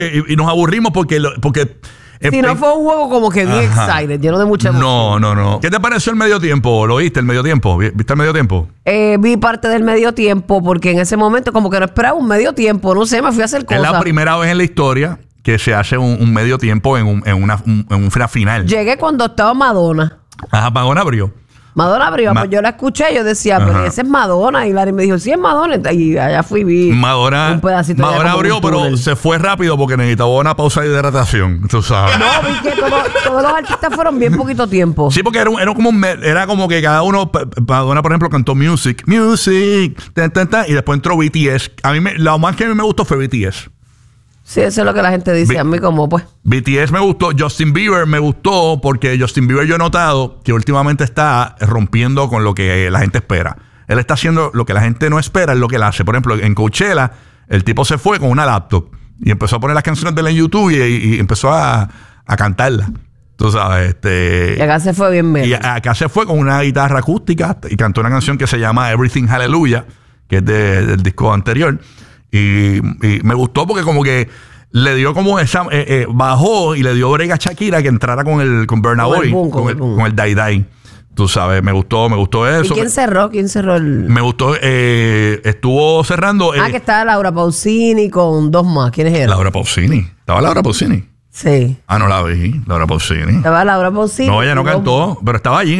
y nos aburrimos porque si no fue un juego como que bien excited, lleno de mucha emoción. No. ¿Qué te pareció el medio tiempo? ¿Lo viste el medio tiempo? ¿Viste el medio tiempo? Vi parte del medio tiempo porque en ese momento como que no esperaba un medio tiempo. No sé, me fui a hacer cosas. Es la primera vez en la historia que se hace un medio tiempo en una final. Llegué cuando estaba Madonna. Ajá, Madonna abrió. Pues yo la escuché, yo decía, pero esa es Madonna. Y Larry me dijo, sí es Madonna. Y allá fui y vi Madonna, un pedacito. Madonna abrió, pero se fue rápido porque necesitaba una pausa de hidratación, tú sabes. No, vi que todos los artistas fueron bien poquito tiempo. Sí, porque era como que cada uno, Madonna, por ejemplo, cantó Music, y después entró BTS. Lo más que a mí me gustó fue BTS. Sí, eso es lo que la gente dice. A mí como pues. BTS me gustó. Justin Bieber me gustó porque Justin Bieber yo he notado que últimamente está rompiendo con lo que la gente espera. Él está haciendo lo que la gente no espera, es lo que él hace. Por ejemplo, en Coachella, el tipo se fue con una laptop y empezó a poner las canciones de él en YouTube y empezó a cantarlas. Tú sabes, Y acá se fue bien. Y acá se fue con una guitarra acústica y cantó una canción que se llama Everything Hallelujah, que es del disco anterior. Y me gustó porque como que le dio como esa bajó y le dio brega a Shakira que entrara con Burna Boy, con el Dai Dai. Tú sabes, me gustó eso. ¿Y quién cerró? Me gustó, estuvo cerrando. Que estaba Laura Pausini con dos más. ¿Quiénes eran? Laura Pausini. ¿Estaba Laura Pausini? Sí. No la vi, Laura Pausini. Estaba Laura Pausini. No, ella no cantó, pero estaba allí.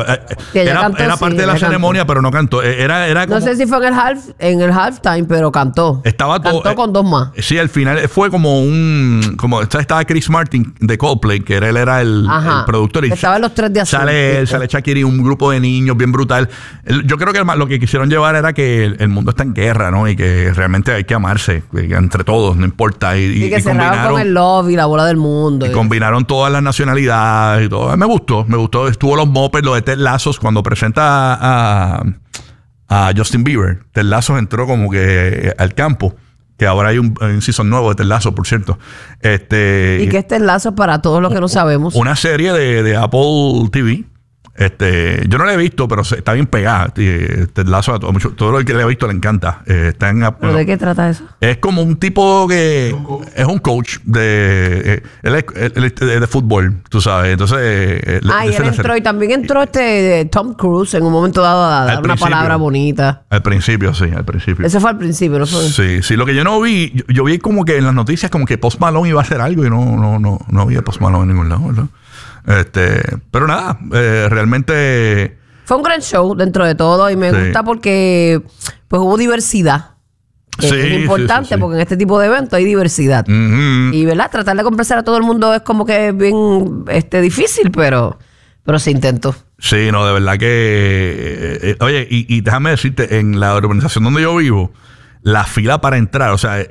Era parte de la ceremonia, pero no cantó. Era como, no sé si fue en el halftime, pero cantó. Cantó con dos más. Sí, al final fue como estaba Chris Martin de Coldplay, que él era el productor. Y estaban los tres de azul. Sale Shakira y un grupo de niños bien brutal. Yo creo que lo que quisieron llevar era que el mundo está en guerra, ¿no? Y que realmente hay que amarse entre todos, no importa. Y que cerraron con el love y la bola del mundo. Y combinaron todas las nacionalidades y todo. Me gustó. Estuvo los mopeds, lo de Ted Lasso cuando presenta a Justin Bieber. Ted Lasso entró como que al campo. Que ahora hay un season nuevo de Ted Lasso, por cierto. ¿Y qué es Ted Lasso para todos los que no sabemos? Una serie de Apple TV. Yo no la he visto, pero está bien pegada. Ted Lasso, todo lo que le he visto le encanta. ¿Pero de qué trata eso? Es como un tipo que es un coach de fútbol, tú sabes. Entonces, y él entró, y también entró Tom Cruise en un momento dado a dar una palabra bonita. Al principio, sí, Eso fue al principio, ¿no fue? Sí. Lo que yo no vi, yo vi como que en las noticias como que Post Malone iba a hacer algo y no había Post Malone en ningún lado, ¿verdad? Pero nada, realmente fue un gran show dentro de todo y me gusta porque pues hubo diversidad. Es importante porque en este tipo de eventos hay diversidad. Y ¿verdad? Tratar de complacer a todo el mundo es como que bien difícil, pero se intentó. Sí, no, de verdad que oye, y déjame decirte, en la urbanización donde yo vivo, la fila para entrar, o sea,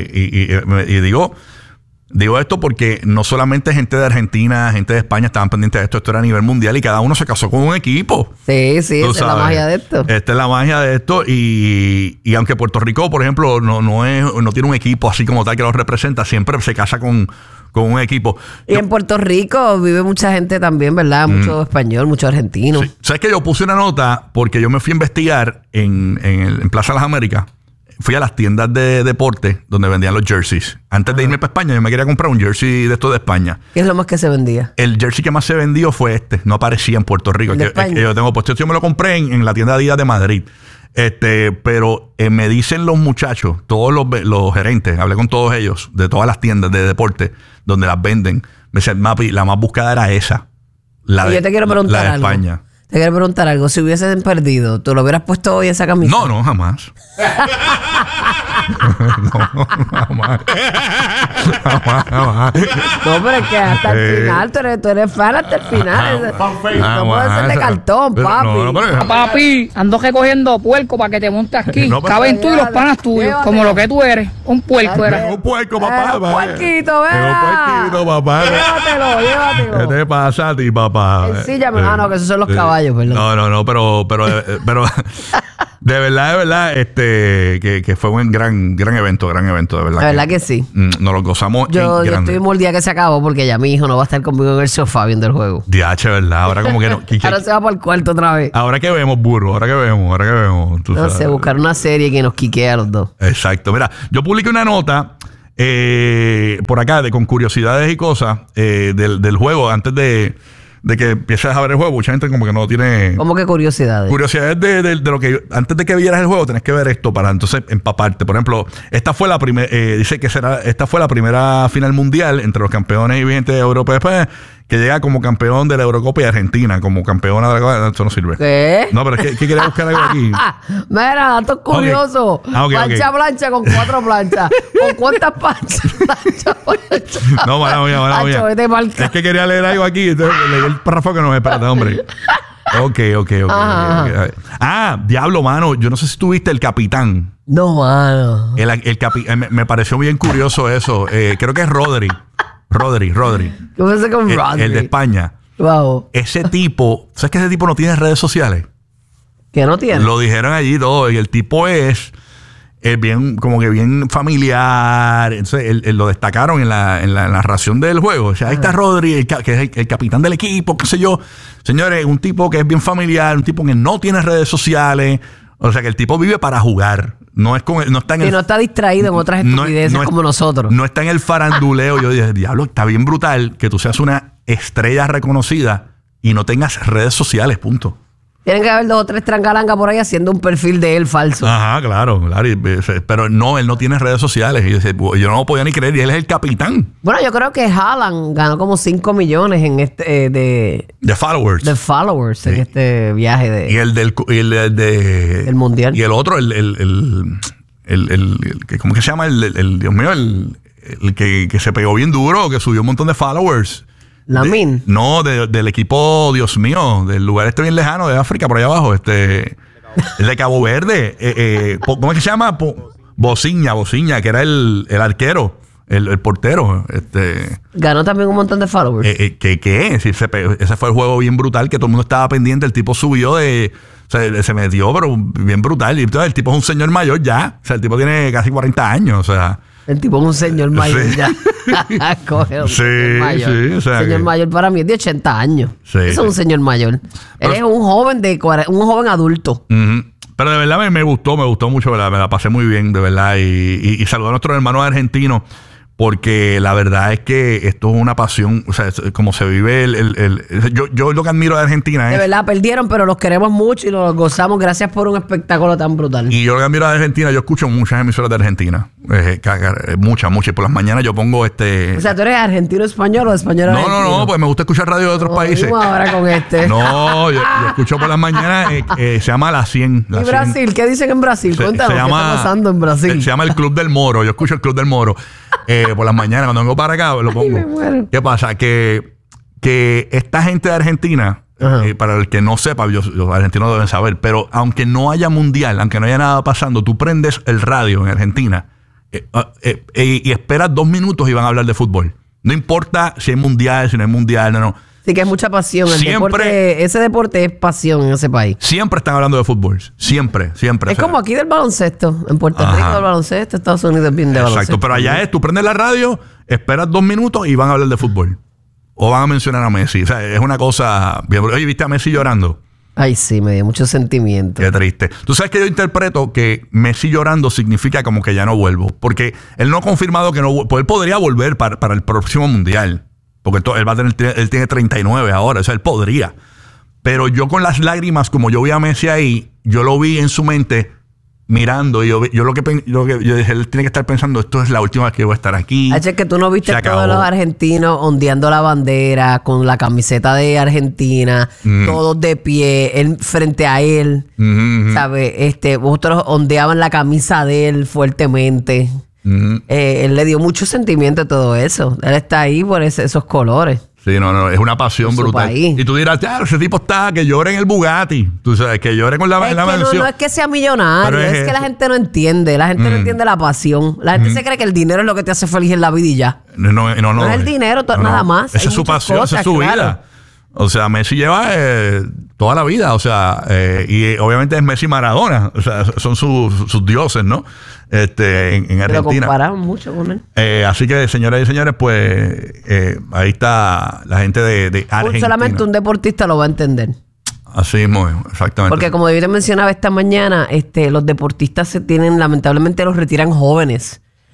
y digo esto porque no solamente gente de Argentina, gente de España estaban pendientes de esto era a nivel mundial y cada uno se casó con un equipo. Sí, esa es la magia de esto. Esta es la magia de esto y aunque Puerto Rico, por ejemplo, no tiene un equipo así como tal que lo representa, siempre se casa con un equipo. Y en Puerto Rico vive mucha gente también, ¿verdad? Mucho español, mucho argentino. Sí. ¿Sabes que yo puse una nota porque yo me fui a investigar en Plaza Las Américas? Fui a las tiendas de deporte donde vendían los jerseys. Antes de irme para España, yo me quería comprar un jersey de esto de España. ¿Qué es lo más que se vendía? El jersey que más se vendió fue este. No aparecía en Puerto Rico. ¿El de España? Yo tengo puesto. Yo me lo compré en la tienda Adidas de Madrid. Pero me dicen los muchachos, todos los gerentes, hablé con todos ellos, de todas las tiendas de deporte donde las venden. Me decían, Mapi, la más buscada era esa. Yo te quiero preguntar la de algo. España. Te quiero preguntar algo. Si hubiesen perdido, ¿tú lo hubieras puesto hoy esa camisa? No, jamás. No, jamás. No, pero es que hasta el final, tú eres fan hasta el final. No puede ser de cartón, papi. Papi, ando recogiendo puerco para que te montes aquí. Caben tú y los panas tuyos, como lo que tú eres. Un puerco era. Un puerco, papá. Un puerquito, ¿verdad? Un puerquito, papá. Llévatelo. ¿Qué te pasa a ti, papá? Ensíllame. No, que esos son los caballos, ¿verdad? No, pero de verdad, que fue un gran evento, de verdad. La verdad que sí. Nos lo gozamos. Yo estoy muy el día que se acabó porque ya mi hijo no va a estar conmigo en el sofá viendo el juego. DH, ¿verdad? Ahora como que no. Ahora se va para el cuarto otra vez. Ahora que vemos, burro. Ahora que vemos. No sé, buscar una serie que nos quiquee a los dos. Exacto. Mira, yo publiqué una nota por acá, con curiosidades y cosas del juego, antes de que empieces a ver el juego, mucha gente como que no tiene... ¿Cómo que curiosidades? Curiosidades de lo que... Antes de que vieras el juego, tenés que ver esto para entonces empaparte. Por ejemplo, esta fue la primera final mundial entre los campeones y vigentes de Europa después, que llega como campeón de la Eurocopa y Argentina, como campeona de la... Esto no sirve. ¿Qué? No, pero es que quería buscar algo aquí. Mira, datos curiosos. Plancha con 4 planchas. ¿Con cuántas planchas? No, mala mía. Es que quería leer algo aquí, entonces leí el párrafo que no me espérate, hombre. Ok. Diablo, mano. Yo no sé si tú viste El Capitán. No, mano. Me pareció bien curioso eso. Creo que es Rodri. Yo pensé con Rodri. El de España. Wow. Ese tipo, ¿sabes que ese tipo no tiene redes sociales? ¿Qué no tiene? Lo dijeron allí todo. Y el tipo es bien, como que bien familiar. Entonces, lo destacaron en la narración del juego. O sea, ahí está Rodri, que es el capitán del equipo, qué sé yo. Señores, un tipo que es bien familiar, un tipo que no tiene redes sociales. O sea, que el tipo vive para jugar. No está no está distraído en otras estupideces como nosotros. No está en el faranduleo. Yo dije, diablo, está bien brutal que tú seas una estrella reconocida y no tengas redes sociales, punto. Tienen que haber 2 o 3 trangalangas por ahí haciendo un perfil de él falso. Ajá, claro. Pero no, él no tiene redes sociales. Y yo no lo podía ni creer. Y él es el capitán. Bueno, yo creo que Haaland ganó como 5 millones en de followers. De followers sí. En este viaje de... Y el del mundial. Y el otro, ¿cómo que se llama? Dios mío, el que se pegó bien duro, que subió un montón de followers. Lamine. Del equipo, Dios mío, del lugar bien lejano de África, por allá abajo, el de Cabo Verde. ¿Cómo es que se llama? Bociña, que era el arquero, el portero. Ganó también un montón de followers. ¿Qué? Sí, ese fue el juego bien brutal, que todo el mundo estaba pendiente. El tipo subió o sea, se metió, pero bien brutal. Y entonces el tipo es un señor mayor ya. O sea, el tipo tiene casi 40 años, o sea... El tipo es un señor mayor ya. Señor mayor. O sea, señor mayor para mí es de 80 años. Sí, Eso es un señor mayor. Él es un joven adulto. Pero de verdad me gustó mucho, ¿verdad? Me la pasé muy bien, de verdad. Y saludo a nuestros hermanos argentinos, porque la verdad es que esto es una pasión. O sea, como se vive yo lo que admiro de Argentina es... De verdad, perdieron, pero los queremos mucho y los gozamos. Gracias por un espectáculo tan brutal. Y yo lo que admiro de Argentina, yo escucho muchas emisoras de Argentina. Muchas. Y por las mañanas yo pongo O sea, ¿tú eres argentino español o español argentino? No, pues me gusta escuchar radio de otros países. Ahora con No, yo escucho por las mañanas, se llama La 100. ¿Y Brasil? ¿Qué dicen en Brasil? Cuéntanos, ¿qué está pasando en Brasil? Se llama el Club del Moro. Yo escucho el Club del Moro. Por las mañanas, cuando vengo para acá, lo pongo. Ay, me muero. ¿Qué pasa? Que esta gente de Argentina, para el que no sepa, los argentinos deben saber, pero aunque no haya mundial, aunque no haya nada pasando, tú prendes el radio en Argentina y esperas 2 minutos y van a hablar de fútbol. No importa si hay mundial, si no hay mundial, no. Sí, que es mucha pasión. Ese deporte es pasión en ese país. Siempre están hablando de fútbol. Siempre. Es como aquí del baloncesto. En Puerto Rico del baloncesto, Estados Unidos es bien de baloncesto. Exacto, pero allá tú prendes la radio, esperas 2 minutos y van a hablar de fútbol. O van a mencionar a Messi. O sea, es una cosa... Oye, ¿viste a Messi llorando? Ay, sí, me dio mucho sentimiento. Qué triste. Tú sabes que yo interpreto que Messi llorando significa como que ya no vuelvo. Porque él no ha confirmado que no... Pues él podría volver para el próximo mundial. Porque él tiene 39 ahora. O sea, él podría. Pero yo con las lágrimas, como yo vi a Messi ahí, yo lo vi en su mente mirando. Y yo dije, él tiene que estar pensando, esto es la última vez que voy a estar aquí. Es que tú no viste a todos los argentinos ondeando la bandera con la camiseta de Argentina, todos de pie, él frente a él. ¿Sabes? Vosotros ondeaban la camisa de él fuertemente. Él le dio mucho sentimiento a todo eso. Él está ahí por esos colores. Sí, no, es una pasión brutal. Y tú dirás, ese tipo está, que llore en el Bugatti. Tú sabes, que llore con la mansión. No es que sea millonario, es que la gente no entiende. La gente no entiende la pasión. La gente se cree que el dinero es lo que te hace feliz en la vida y ya. No es el dinero, nada más. Esa es su pasión, esa es su vida. O sea, Messi lleva toda la vida, o sea, y obviamente es Messi Maradona, o sea, son sus dioses, ¿no? En Argentina. Lo compararon mucho con él. Así que, señoras y señores, pues ahí está la gente de Argentina. Solamente un deportista lo va a entender. Así mismo, exactamente. Porque como David mencionaba esta mañana, los deportistas lamentablemente los retiran jóvenes.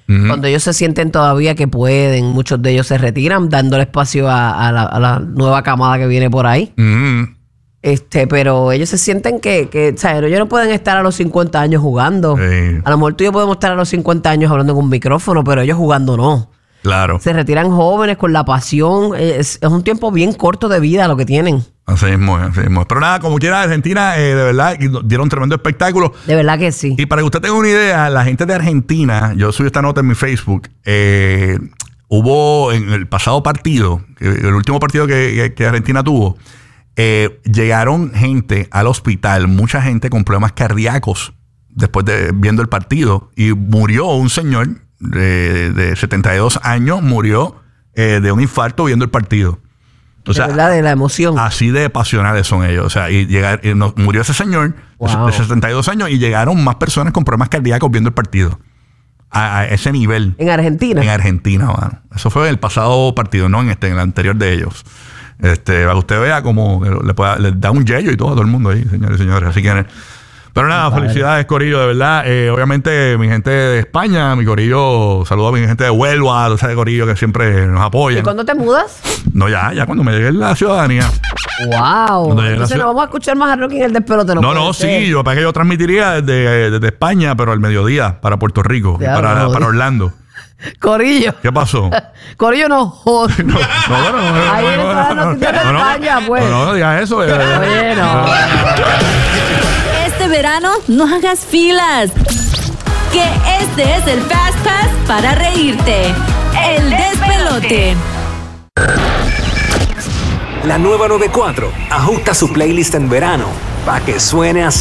Cuando ellos se sienten todavía que pueden, muchos de ellos se retiran, dándole espacio a la nueva camada que viene por ahí. Pero ellos se sienten que ¿sabes? Ellos no pueden estar a los 50 años jugando. A lo mejor tú y yo podemos estar a los 50 años hablando con un micrófono, pero ellos jugando no. Claro. Se retiran jóvenes con la pasión. Es un tiempo bien corto de vida lo que tienen. Así mismo. Pero nada, como quiera, Argentina, de verdad, dieron un tremendo espectáculo. De verdad que sí. Y para que usted tenga una idea, la gente de Argentina, yo subí esta nota en mi Facebook, hubo en el pasado partido, el último partido que Argentina tuvo, llegaron gente al hospital, mucha gente con problemas cardíacos después de viendo el partido, y murió un señor de 72 años, murió de un infarto viendo el partido. O sea, de la emoción. Así de pasionales son ellos. O sea, murió ese señor de 72 años y llegaron más personas con problemas cardíacos viendo el partido. A ese nivel. ¿En Argentina? En Argentina, mano. Eso fue el pasado partido, no en el anterior de ellos. Para que usted vea cómo le da un yello y todo el mundo ahí, señores y señores. Así que... Pero nada, felicidades, corillo, de verdad. Obviamente, mi gente de España, mi corillo, saludo a mi gente de Huelva, o sea, corillo que siempre nos apoya. ¿Y cuándo te mudas? No, ya cuando me llegue la ciudadanía. ¡Wow! Entonces no vamos a escuchar más a Rocky en el despelote. No, sí, para que yo transmitiría desde España, pero al mediodía, para Puerto Rico, para Orlando. Corillo. ¿Qué pasó? Corillo no jodas. No. Ahí viene todas las noticias de España, pues. No digas eso. Oye, no. Este verano no hagas filas. Que este es el Fast Pass para reírte. El despelote. La nueva 94 ajusta su playlist en verano para que suene así.